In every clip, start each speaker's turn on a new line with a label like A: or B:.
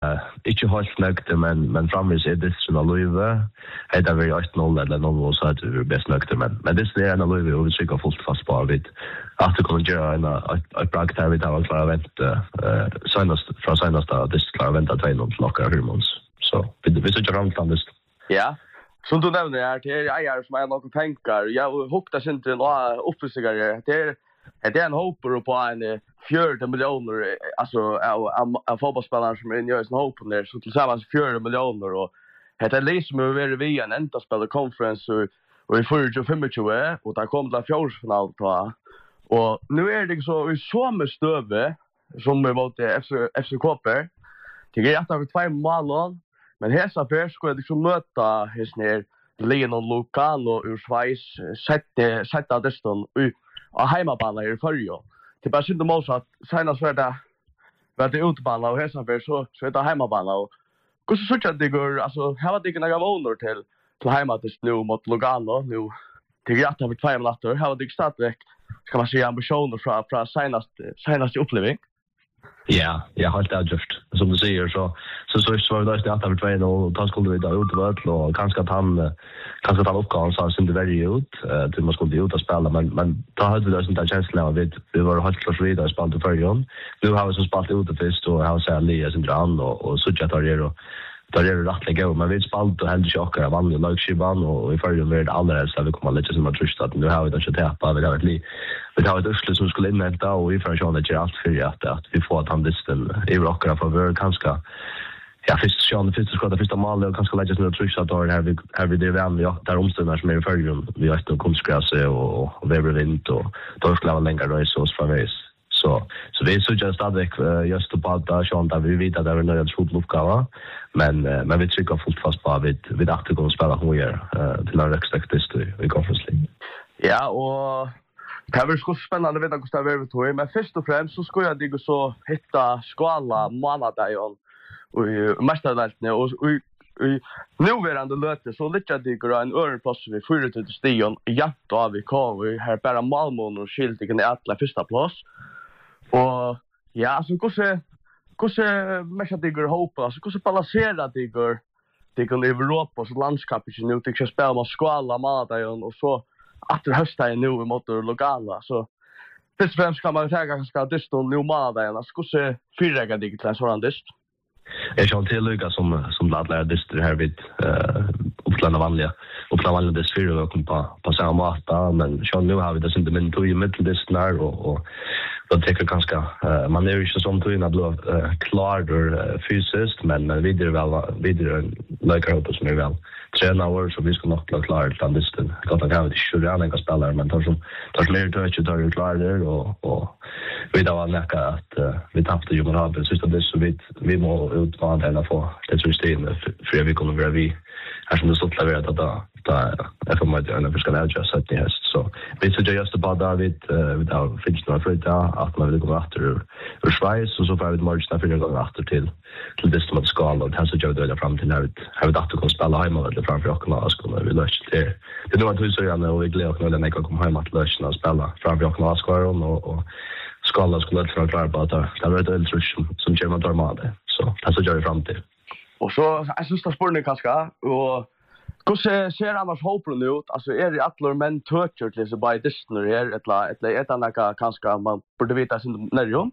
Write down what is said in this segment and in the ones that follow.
A: inte helt nöjda men framvis är det såna löve. Det var 8-0 eller 0 så att vi bäst nöjda men det är en löve och vi trycker fullt fast på vid att det kommer göra en bra där vi tar klara vänta senast det klara vänta 2-0 lockar hormones. Så vi så runt från det.
B: Ja. Som du nämner här till ägare som är något tankar. Jag huktas inte en uppfyllsigare. Det är en hoppor på en 4 miljoner alltså av fotbollsspelare som är inne i en hopp där så tillsammans 4 miljoner och det är liksom över vi en enda spela conference och i 45 och där kom det fjärdefinal på och nu är det så i samma stöve som vi mot FC Koper. Det är att vi 2 mål men här så för ska det som möta hisner Leon Lucano ur Schweiz sätta deston och hemmabana i förra. Det bara synd om att senast var det utbana och här så är det hemmabana och hur så att det går alltså här var det några vånor till hemmatis nu mot Lugano nu till att vi 2 minuter här var det startväck ska man säga ambitioner från senast upplevelse.
A: Ja, jag har det just som du säger så var det att vi 2 och ta skulle vi då ut och kanske att han uppgåvan så syns det väldigt ut till man skulle ut och spela men då hade vi då sånt där känsla av vi var helt klart vidare spelade för igen. Nu har vi så spelat ut först och har så Elias och Dran och så chatta där är det rätt gå men vi spalt och hände chockar av vanliga lagskivan och i förra värld allra så vi kommer lite som att trusta att nu har vi då så täppa vi har ett urslut som skulle invänta och vi får se om det allt för att vi får att han distan i rockar för vi kanske ja första skott första mål och kanske lägga några trusta då här vi det vänliga där omständigheter som är i förra vi har ett konstgräs och vädervind och då skulle vara längre då så framvis. Så vi så just just på att Sean där vi vet att det är en fotbollsuppgåva men vi trycker fullt fast på vid att kunna spela högre till en respekt i Conference League.
B: Ja och det var så spännande vet jag hur det var men först och främst så ska jag dig så hitta skala månaden och mästardelen och nuvarande löte så lite det går en öronplats vi får ut till station jätte av vi kan vi har bara Malmö och Skildigen i alla första plats. Och ja, så hur mest det går hoppa, så hur balanserar det går i Europa så landskapet nu till att spela med skala Malmö och så att det hösta nu mot lokala så först och främst kan man säga ganska dyst och nu Malmö så hur fyrräga det till en sådan dyst.
A: Jag känner till Lucas som lärare dyster här vid upplanna vanliga dyst fyra och på samma mata men så nu har vi det inte men i mitteldistnar och då tycker ganska man är ju inte som tror att bli klar fysiskt men vidare läkare upp som är väl träna år så vi ska nog bli klar utan disten gott att ha det skulle jag kan spela men tar mer touch tar ju klar där och vi då näka att vi tappade ju Monaco så det så vi må utmana eller få det system för vi kommer vara vi här som det står klarat att då är för mig en för ska lära sig att häst så vi så just på David då finns det för att man vill gå efter ur Schweiz och så får vi marsch för att gå efter till det som ska och det så gör det fram till när vi att kunna spela hemma eller framför och skulle vi lösa det nu att hur så gärna och vi glömmer att när jag kommer hem att lösa och spela framför och skala skulle inte klara på att det var ett eltrus som kör man tar med så det så gör vi fram till
B: och så jag syns det spårning kanske och hur ser annars hoppen ut alltså är det alla män toucher till så by distner här ett annat kanske man borde veta sin närjon.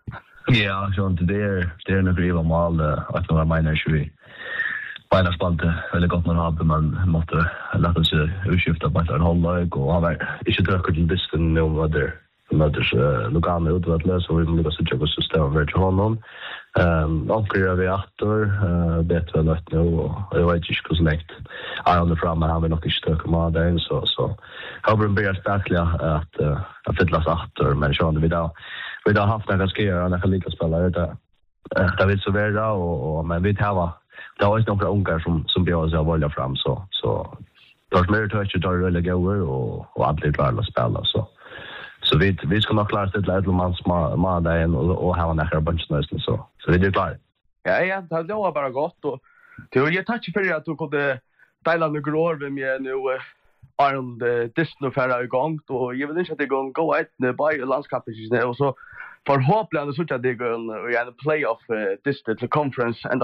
A: Ja, så det är en grej om all att man menar ju Bayern spelade väldigt gott med Habe man måste låta sig utskifta på en halvlek och han var inte tillräckligt till distance nu var där möter Lugano ut att lösa och vi måste se hur system vart honom och vi åter bättre lätt nu och jag vet inte hur länge jag under fram men han vill nog inte stöka med den så har börjar spela att fylla åter men så vi har haft några skär och lika spelare där vill så vara och men vi tar det var några ungar som bjöd sig att välja fram så då är mer touch att det lägga över och alla klarar att spela så vi ska nog klara det lite man där och ha några bunch nästan så det är klart.
B: Ja, det var bara gott och det var ju touch för att du kunde dela några år med mig nu Arnold Disney för igång och jag vet inte att det går gå ett by landskapet och så förhoppningsvis så att det går en playoff Disney conference